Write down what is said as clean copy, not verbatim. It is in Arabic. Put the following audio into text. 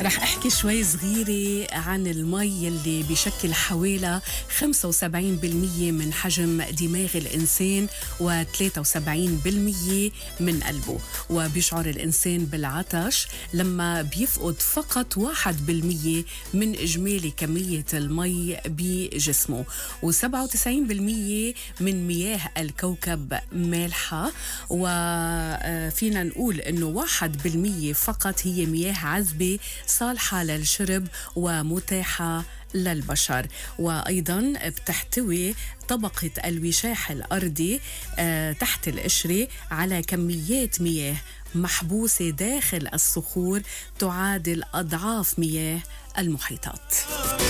رح أحكي شوي صغيرة عن المي اللي بيشكل حوالي 75% من حجم دماغ الإنسان و73% من قلبه. وبيشعر الإنسان بالعطش لما بيفقد فقط 1% من إجمالي كمية المي بجسمه، و97% من مياه الكوكب مالحة. وفينا نقول إنه 1% فقط هي مياه عذبة صالحة للشرب ومتاحة للبشر. وأيضاً بتحتوي طبقة الوشاح الأرضي تحت القشرة على كميات مياه محبوسة داخل الصخور تعادل أضعاف مياه المحيطات.